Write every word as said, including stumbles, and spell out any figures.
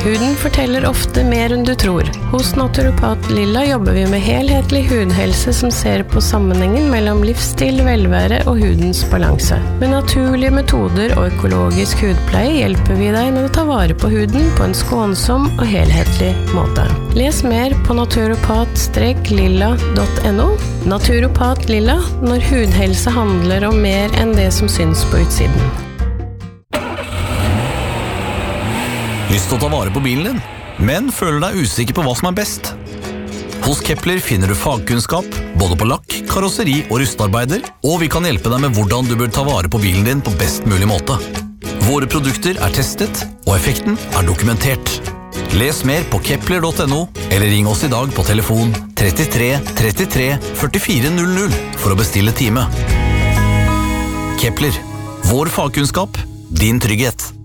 Huden forteller ofte mer enn du tror. Hos Naturopat Lilla jobber vi med helhetlig hudhelse som ser på sammenhengen mellom livsstil, velvære og hudens balanse. Med naturlige metoder og økologisk hudpleie hjelper vi deg med å ta vare på huden på en skånsom og helhetlig måte. Les mer på naturopat lilla punktum no. Naturopat Lilla, når hudhelse handler om mer enn det som syns på utsiden. Lyst til å ta vare på bilen din, men føler deg usikker på hva som er best? Hos Kepler finner du fagkunnskap, både på lakk, karosseri og rustarbeider, og vi kan hjelpe deg med hvordan du bør ta vare på bilen din på best mulig måte. Våre produkter er testet, og effekten er dokumentert. Les mer på kepler punktum no, eller ring oss i dag på telefon trettitre trettitre førtifire null null for å bestille time. Kepler, vår fagkunnskap, din trygghet.